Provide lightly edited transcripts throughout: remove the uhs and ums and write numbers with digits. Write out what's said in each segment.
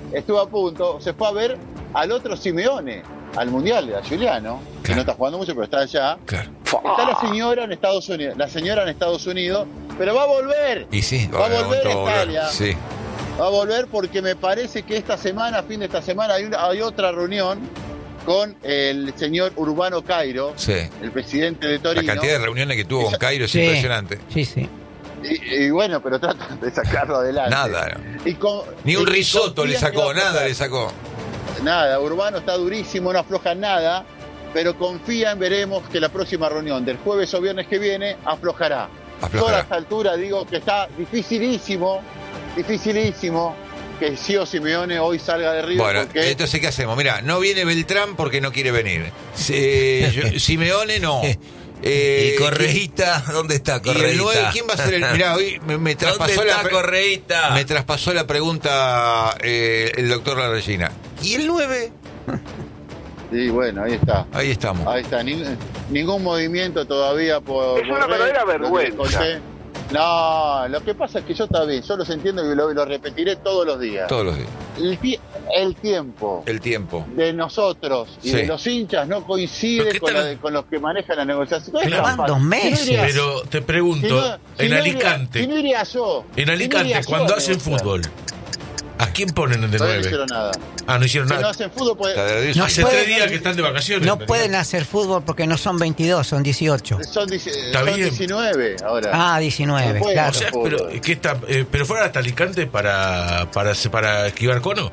estuvo a punto, se fue a ver al otro Simeone, al Mundial, a Giuliano, que no está jugando mucho, pero está allá. Claro. Está la señora en Estados Unidos, pero va a volver. Y sí, va a volver a Italia. Sí. Va a volver porque me parece que fin de esta semana, hay otra reunión con el señor Urbano Cairo, Sí. el presidente de Torino. La cantidad de reuniones que tuvo con Cairo es impresionante. Sí. Y bueno, pero tratan de sacarlo adelante. Nada. No. Ni un risotto le sacó, nada le sacó. Nada, Urbano está durísimo, no afloja nada, pero confían, veremos que la próxima reunión del jueves o viernes que viene aflojará. Toda esta altura digo que está dificilísimo que Gio Simeone hoy salga de River. Bueno, porque... entonces, ¿qué hacemos? Mirá, no viene Beltrán porque no quiere venir. Simeone no. ¿Y Correíta? ¿Dónde está Correíta? Y el 9, ¿quién va a ser el...? Mirá, hoy me traspasó ¿Dónde está Correíta? Me traspasó la pregunta el doctor La Regina. ¿Y el 9? Sí, bueno, ahí está. Ahí estamos. Ahí está. Ningún movimiento todavía por... Es una verdadera vergüenza. No, lo que pasa es que yo también, yo los entiendo y lo repetiré todos los días. Todos los días. El tiempo de nosotros y de los hinchas no coincide con los que manejan la negociación. Pero van 2 meses. Pero te pregunto, en Alicante, si no iría yo. En Alicante, cuando hacen fútbol, ¿a quién ponen de 9? No hicieron nada. Ah, no hicieron Si nada. no hacen fútbol, pues, Hace 3 días que están de vacaciones. No pueden hacer fútbol porque no son 22, son 18. Son 19 ahora. Ah, 19, No claro. O sea, pero fueron hasta Alicante para esquivar cono.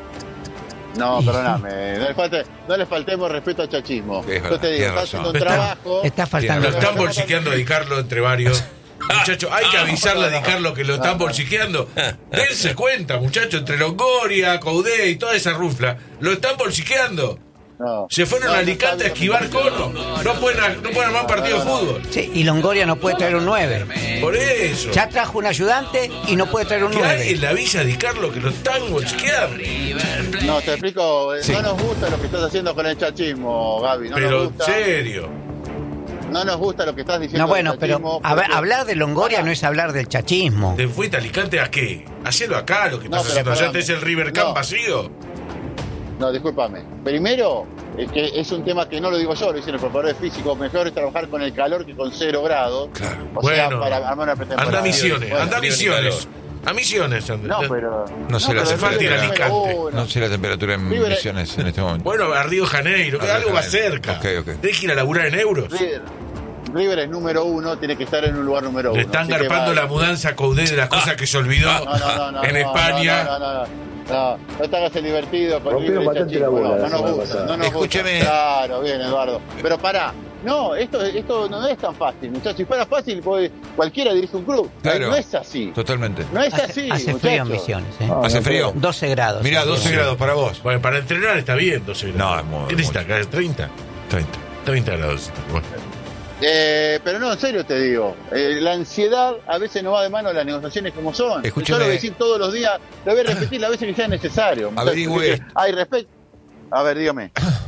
No, perdóname, no le faltemos respeto al chachismo. Yo te digo, está haciendo un trabajo. Está faltando. Lo están bolsiqueando a Di Carlo entre varios. Muchachos, hay que avisarle a Di Carlo que lo están bolsiqueando. Dense cuenta, muchachos, entre Longoria, Coudet y toda esa rufla, lo están bolsiqueando. Se fueron a Alicante a esquivar cono. No pueden armar partido de fútbol. Sí, y Longoria no puede traer un 9. Por eso. Ya trajo un ayudante y no puede traer un 9. Alguien le avisa a Di Carlo que lo están bolsiqueando. No, te explico, no nos gusta lo que estás haciendo con el chachismo, Gaby. No pero nos gusta, en serio. No nos gusta lo que estás diciendo. No, bueno, del pero chachismo, porque... hablar de Longoria no es hablar del chachismo. ¿Te fuiste a Alicante a qué? Hacelo acá, lo que estás haciendo allá. ¿Te es el River Camp vacío? No, discúlpame. Primero, que es un tema que no lo digo yo, lo dicen los preparadores físicos. Mejor es trabajar con el calor que con 0 grados. Claro. O sea, para armar una pretemporada. Anda a Misiones, Bueno, anda a Misiones. A Misiones. No, pero... No sé la hace falta ir a Alicante. No sé la temperatura en River- Misiones en este momento. Bueno, a Río de Janeiro, A Río de algo más Janeiro. cerca. Ok. Tenés que ir a laburar en euros. River es número 1, tiene que estar en un lugar número 1. Le están garpando la mudanza a Coudet de las cosas que se olvidó en España. No te hagas el divertido con Rompieron River y bastante Chachismo, la bola no la nos semana gusta, pasada. no nos Escúcheme. gusta. Claro, bien, Eduardo. Pero pará, no, esto no es tan fácil, muchachos. Si fuera fácil, cualquiera dirige un club. Claro. No es así. Totalmente. No es así, Hace frío en Misiones. ¿Hace frío? 12 grados. Mirá, 12 grados para vos. Bueno, para entrenar está bien, 12 grados. No, es muy- ¿Qué necesita acá? 30. 30 grados. Bueno. Pero no, en serio te digo, la ansiedad a veces no va de mano de las negociaciones como son. Escúchame. Yo lo voy a decir todos los días, lo voy a repetir las veces que sea necesario. Averigüe. Hay respeto. A ver, dígame.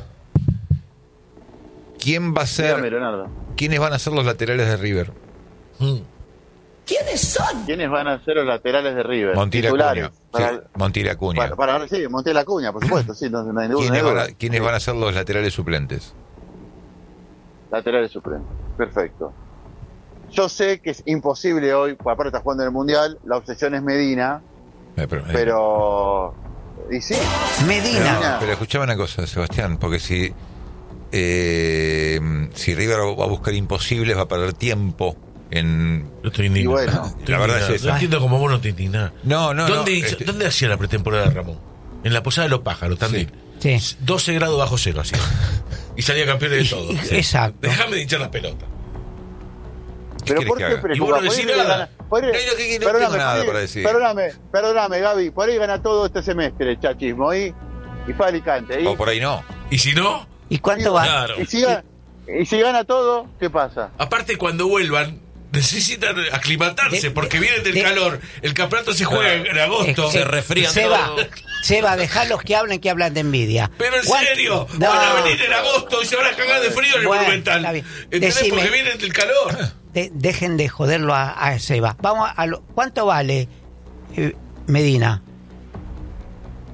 ¿Quién va a Dígame, ser? Leonardo. ¿Quiénes van a ser los laterales de River? ¿Quiénes van a ser los laterales de River? Montiel Titulares. Acuña. Sí, Montiel Acuña. Sí, Montiel Acuña, por supuesto. Sí, no hay ninguna duda. ¿Quiénes van a ser los laterales suplentes? Laterales suplentes. Perfecto. Yo sé que es imposible hoy, porque aparte está jugando en el Mundial, la obsesión es Medina, pero... ¿Y sí? Medina. Pero escuchame una cosa, Sebastián, porque si River va a buscar imposibles, va a perder tiempo en... Yo estoy indignado. Y bueno, Estoy la verdad indignado. es esa. No entiendo cómo vos no te indignás. No, ¿Dónde hacía la pretemporada de Ramón? En la Posada de los Pájaros, Tandil. Sí. 12 grados bajo cero hacía. Y salía campeón de todo. Exacto. Déjame de hinchar las pelotas. Pero querés ¿por que qué haga? preocupa? Y vos no Por ahí decís le nada. gana- por ahí- No, no tengo perdóname, nada por ahí- para decir. Perdóname, Gaby, por ahí gana todo este semestre el chachismo y fue a Alicante. O por ahí no. Y si no, ¿Y cuánto va? claro. Y si gana todo, ¿qué pasa? Aparte cuando vuelvan, necesitan aclimatarse De- porque vienen del de- calor. El campeonato se juega en agosto. Se resfrían Seba, todos. Seba, dejalos que hablen de envidia. Pero en ¿Cuánto? serio, No. van a venir en agosto y se van a cagar de frío en el Bueno, Monumental. está bien. ¿Entendés? Decime. Porque vienen del calor. Dejen de joderlo a Seba. Vamos ¿cuánto vale Medina?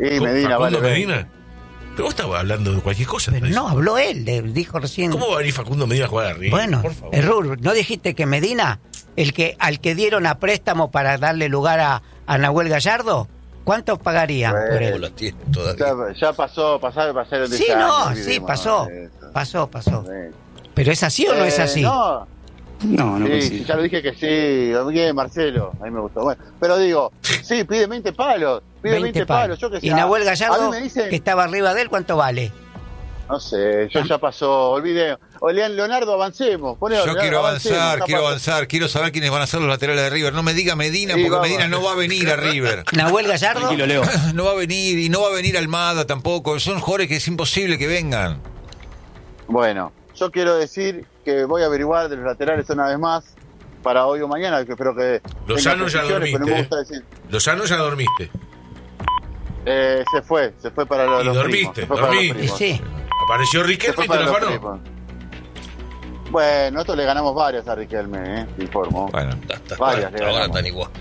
Y Medina, ¿Facundo vale. Medina? Pero vos estabas hablando de cualquier cosa. Pero no, habló él, dijo recién. ¿Cómo va a venir Facundo Medina a jugar a River? Bueno, por favor. Error, ¿no dijiste que Medina, al que dieron a préstamo para darle lugar a Nahuel Gallardo, cuánto pagarían por él? Lo tiene todavía. Ya pasaron de Sí, años, sí, olvidemos, pasó. eso. Pasó. ¿Pero es así o no es así? No, No, no sí, coincido. sí, ya lo dije que sí. Bien, Marcelo, a mí me gustó. Bueno, pero digo, sí, pide 20 palos. Pide 20 palos. Yo que sé. Y Nahuel A Gallardo, mí me dicen, que estaba arriba de él, ¿cuánto vale? no sé, ya pasó, olvidé. Leonardo, avancemos. Yo quiero avanzar, quiero saber quiénes van a ser los laterales de River. No me diga Medina, Sí, porque vamos. Medina no va a venir a River. Nahuel Gallardo. Tranquilo, Leo. No va a venir, y no va a venir Almada tampoco. Son jugadores que es imposible que vengan. Bueno, yo quiero decir que voy a averiguar de los laterales una vez más para hoy o mañana, que espero que... Lozano tenga ya posiciones, pero no me dormiste. gusta decir. Lozano ya dormiste. Se fue para los Y los dormiste, primos, se fue para los dormiste. primos. Sí. Apareció Se Riquelme fue y te para lo los ganó. primos. Bueno, nosotros le ganamos varias a Riquelme, te informo. Bueno. Varias le Ahora ganamos. están igual.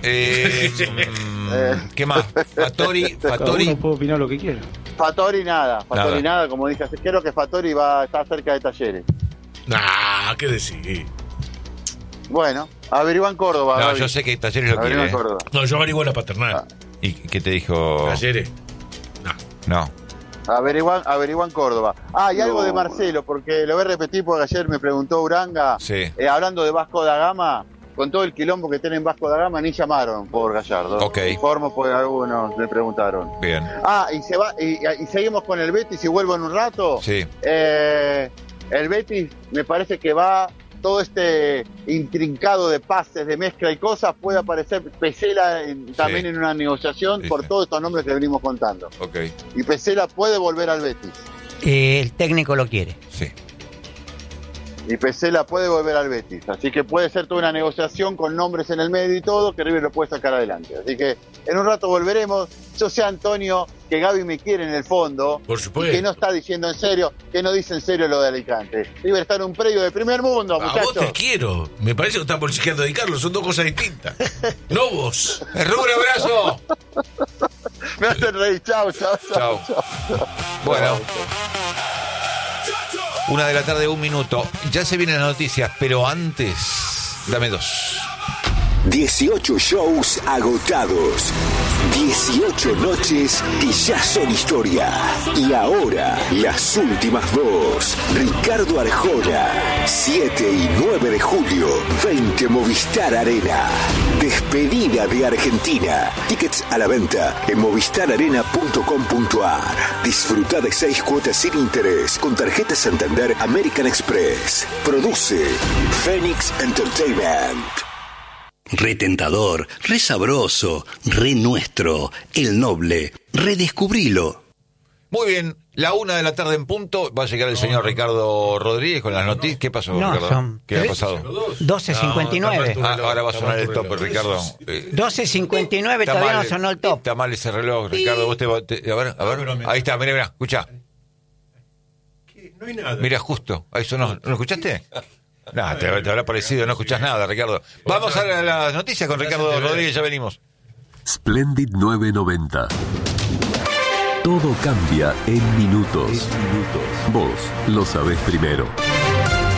¿Qué más? Fattori. Cada uno puede opinar lo que quiera. Fattori nada, como dije, creo que Fattori va a estar cerca de Talleres. Nah, ¿qué decir? Bueno, averiguan Córdoba. No, Gaby. yo sé que Talleres lo Averiguan quiere. Córdoba. No, yo averiguo la paternal. ¿Y qué te dijo? Talleres. No. Averiguan Córdoba. Ah, y algo No. de Marcelo, porque lo voy a repetir porque ayer me preguntó Uranga, Sí. hablando de Vasco da Gama, con todo el quilombo que tiene en Vasco da Gama, ni llamaron por Gallardo. Ok. Informo porque algunos le preguntaron. Bien. Ah, y seguimos con el Betis y vuelvo en un rato. Sí. El Betis me parece que va todo este intrincado de pases, de mezcla y cosas, puede aparecer Pesela también en una negociación Sí, por sí. todos estos nombres que venimos contando. Ok. Y Pesela puede volver al Betis. El técnico lo quiere. Sí. Y Pesela puede volver al Betis. Así que puede ser toda una negociación con nombres en el medio y todo, que River lo puede sacar adelante. Así que en un rato volveremos. Yo sé, Antonio, que Gaby me quiere en el fondo. Por supuesto. Y que no está diciendo en serio, que no dice en serio lo de Alicante. River está en un predio de primer mundo, A vos muchachos. te quiero. Me parece que estás bolsiqueando de Carlos. Son dos cosas distintas. No vos. ¡Rubro, abrazo! Me hacen reír. Chau. Chao. Bueno. 1:00 PM, 1 minuto. Ya se vienen las noticias, pero antes, dame 2. 18 shows agotados. 18 noches que ya son historia. Y ahora, las últimas dos. Ricardo Arjona, 7 y 9 de julio, 20 Movistar Arena. Despedida de Argentina. Tickets a la venta en movistararena.com.ar. Disfruta de 6 cuotas sin interés con tarjeta Santander American Express. Produce Phoenix Entertainment. Retentador, re sabroso, re nuestro, el noble, redescubrilo. Muy bien, 1:00 PM en punto. Va a llegar el señor Ricardo Rodríguez con las noticias. ¿Qué pasó, No, Ricardo? son ¿Qué ha tres. pasado? 12:59. Ahora va a sonar el tope, Ricardo. 12:59, Está todavía mal, no sonó el top. Está mal ese reloj, Ricardo. Vos a ver. Ahí está, mira, escucha. No hay nada. Mira, justo. Ahí sonó. ¿No lo escuchaste? No, te habrá parecido, no escuchás nada, Ricardo. Vamos a las noticias con Ricardo Rodríguez, ya venimos. Splendid 990. Todo cambia en minutos. Vos lo sabés primero.